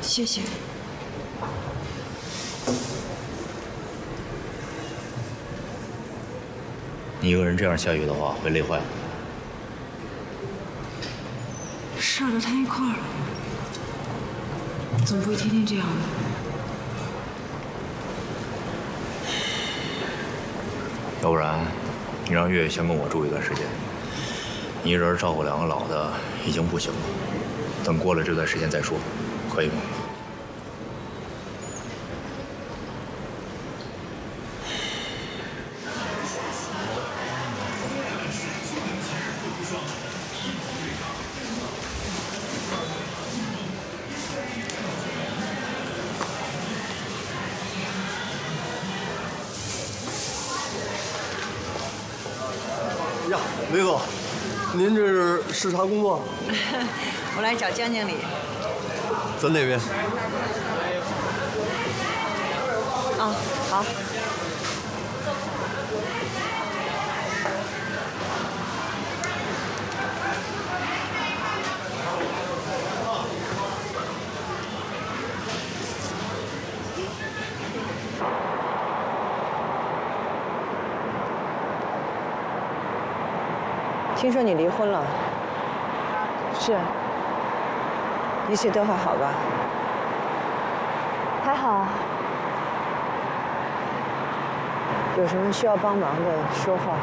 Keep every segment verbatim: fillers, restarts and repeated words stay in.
谢谢。 你一个人这样下去的话，会累坏。 事儿都摊一块儿了，总不会天天这样吧？ 要不然，你让月月先跟我住一段时间。你一人照顾两个老的已经不行了，等过了这段时间再说，可以吗？ 呀，雷总，您这是视察工作？ 我来找江经理。 在那边。 啊，好。听说你离婚了？ 是。 一切都还好吧？ 还好。 有什么需要帮忙的，说话。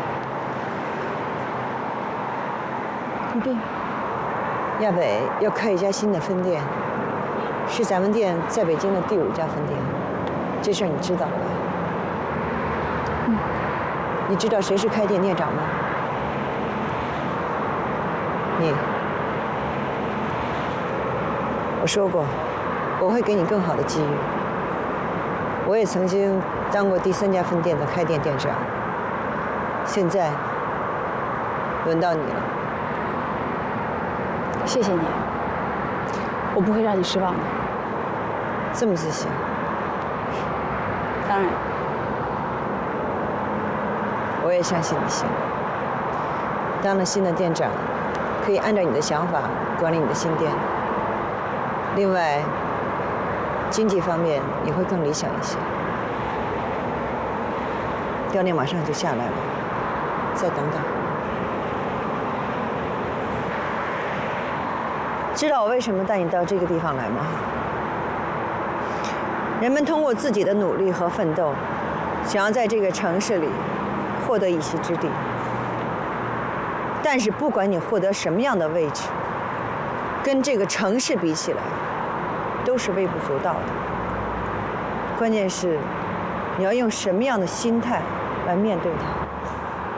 一定。 亚北要开一家新的分店，是咱们店在北京的第五家分店，这事儿你知道了吧？ 嗯。 你知道谁是开店店长吗？你，我说过，我会给你更好的机遇。我也曾经当过第三家分店的开店店长，现在轮到你了。 谢谢你，我不会让你失望的。 这么自信？ 当然。 我也相信你行。当了新的店长，可以按照你的想法管理你的新店。另外，经济方面也会更理想一些。调练马上就下来了，再等等。知道我为什么带你到这个地方来吗？人们通过自己的努力和奋斗，想要在这个城市里获得一席之地。但是不管你获得什么样的位置，跟这个城市比起来，都是微不足道的。关键是，你要用什么样的心态来面对它。